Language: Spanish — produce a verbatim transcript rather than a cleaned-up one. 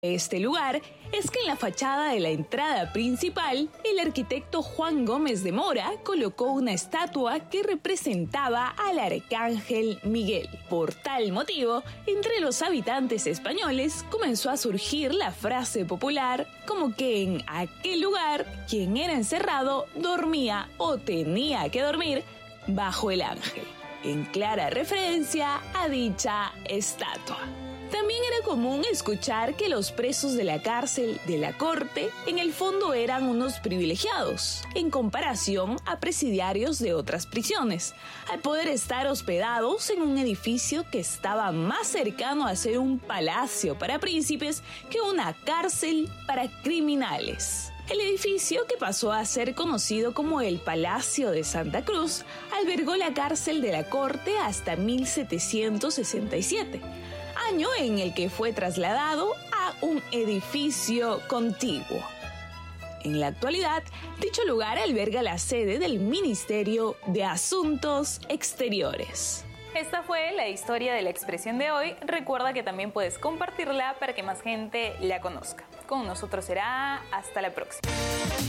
Este lugar es que en la fachada de la entrada principal, el arquitecto Juan Gómez de Mora colocó una estatua que representaba al arcángel Miguel. Por tal motivo, entre los habitantes españoles comenzó a surgir la frase popular como que en aquel lugar quien era encerrado dormía o tenía que dormir bajo el ángel, en clara referencia a dicha estatua. También era común escuchar que los presos de la cárcel de la corte en el fondo eran unos privilegiados, en comparación a presidiarios de otras prisiones, al poder estar hospedados en un edificio que estaba más cercano a ser un palacio para príncipes que una cárcel para criminales. El edificio, que pasó a ser conocido como el Palacio de Santa Cruz, albergó la cárcel de la corte hasta mil setecientos sesenta y siete. Año en el que fue trasladado a un edificio contiguo. En la actualidad, dicho lugar alberga la sede del Ministerio de Asuntos Exteriores. Esta fue la historia de la expresión de hoy. Recuerda que también puedes compartirla para que más gente la conozca. Con nosotros será hasta la próxima.